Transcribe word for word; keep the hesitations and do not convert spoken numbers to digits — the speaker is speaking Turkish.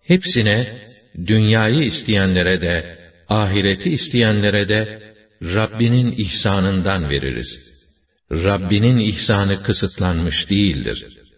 Hepsine, dünyayı isteyenlere de, ahireti isteyenlere de, Rabbinin ihsanından veririz. Rabbinin ihsanı kısıtlanmış değildir.